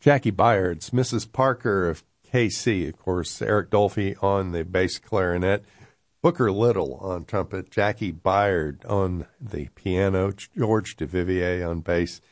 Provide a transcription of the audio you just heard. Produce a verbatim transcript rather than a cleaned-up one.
Jackie Byard's Missus Parker of K C, of course, Eric Dolphy on the bass clarinet, Booker Little on trumpet, Jackie Byard on the piano, George Duvivier on bass,